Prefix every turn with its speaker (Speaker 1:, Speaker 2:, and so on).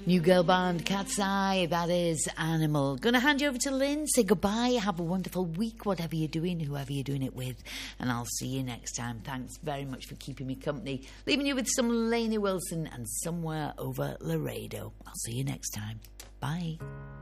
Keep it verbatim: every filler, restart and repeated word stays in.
Speaker 1: New girl band, Cat's Eye, that is Animal. Gonna hand you over to Lynn, say goodbye, have a wonderful week, whatever you're doing, whoever you're doing it with, and I'll see you next time. Thanks very much for keeping me company. Leaving you with some Lainey Wilson and Somewhere Over Laredo. I'll see you next time. Bye.